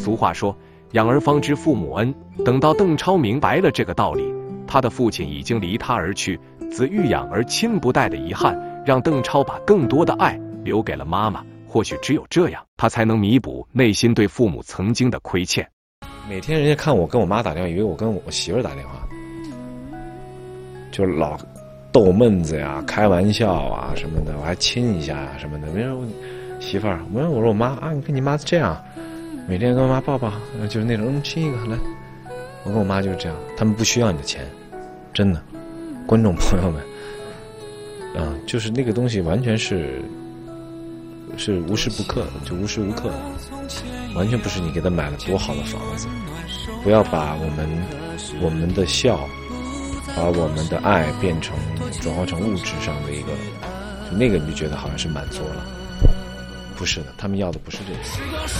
俗话说，养儿方知父母恩。等到邓超明白了这个道理，他的父亲已经离他而去，子欲养而亲不待的遗憾，让邓超把更多的爱留给了妈妈。或许只有这样，他才能弥补内心对父母曾经的亏欠。 每天人家看我跟我妈打电话，以为我跟我媳妇儿打电话，就老逗闷子呀、开玩笑啊什么的，我还亲一下呀什么的。没说媳妇儿，我说我妈啊，你跟你妈这样，每天跟我妈抱抱，就是那种亲一个来。我跟我妈就是这样，他们不需要你的钱，真的，观众朋友们，就是那个东西完全是无时不刻，就无时无刻的，完全不是你给他买了多好的房子。不要把我们的笑，把我们的爱转化成物质上的一个，就那个你就觉得好像是满足了，不是的，他们要的不是这个。